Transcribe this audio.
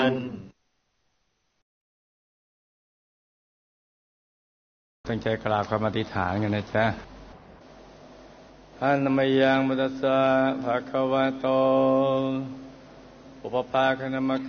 ตั้งใจกราบคำอธิษฐานกันนะจ๊ะอะนะมะยังมุตัสสะภะคะวะโตอุปปาคนะมะก